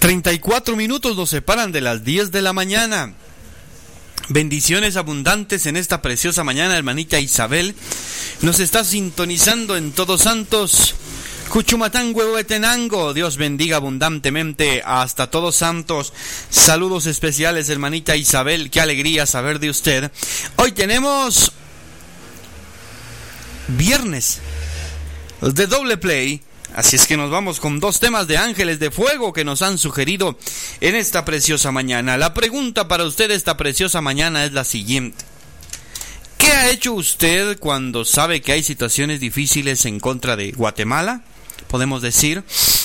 34 minutos nos separan de las 10 de la mañana. Bendiciones abundantes en esta preciosa mañana, hermanita Isabel. Nos está sintonizando en Todos Santos, Cuchumatán, Huehuetenango. Dios bendiga abundantemente hasta Todos Santos. Saludos especiales, hermanita Isabel. Qué alegría saber de usted. Hoy tenemos viernes de doble play. Así es que nos vamos con dos temas de Ángeles de Fuego que nos han sugerido en esta preciosa mañana. La pregunta para usted esta preciosa mañana es la siguiente. ¿Qué ha hecho usted cuando sabe que hay situaciones difíciles en contra de Guatemala? Podemos decir,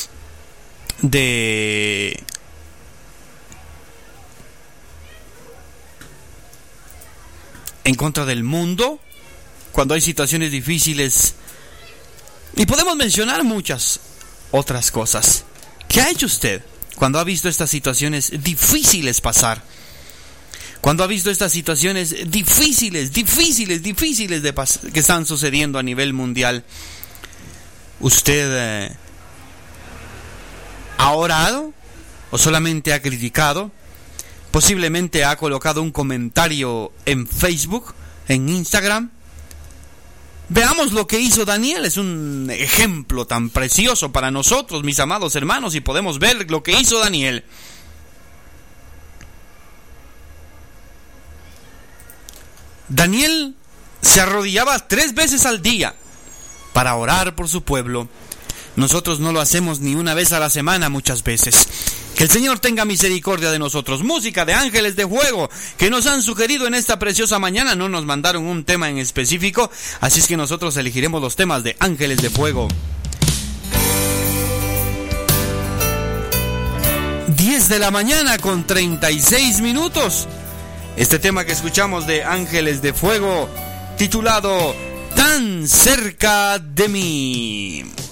en contra del mundo, cuando hay situaciones difíciles. Y podemos mencionar muchas otras cosas. ¿Qué ha hecho usted cuando ha visto estas situaciones difíciles pasar? Cuando ha visto estas situaciones difíciles que están sucediendo a nivel mundial. ¿Usted ha orado o solamente ha criticado? Posiblemente ha colocado un comentario en Facebook, en Instagram. Veamos lo que hizo Daniel. Es un ejemplo tan precioso para nosotros, mis amados hermanos, y podemos ver lo que hizo Daniel. Daniel se arrodillaba 3 veces al día para orar por su pueblo. Nosotros no lo hacemos ni una vez a la semana muchas veces. Que el Señor tenga misericordia de nosotros. Música de Ángeles de Fuego que nos han sugerido en esta preciosa mañana. No nos mandaron un tema en específico, así es que nosotros elegiremos los temas de Ángeles de Fuego. 10 de la mañana con 36 minutos. Este tema que escuchamos de Ángeles de Fuego, titulado Tan cerca de mí.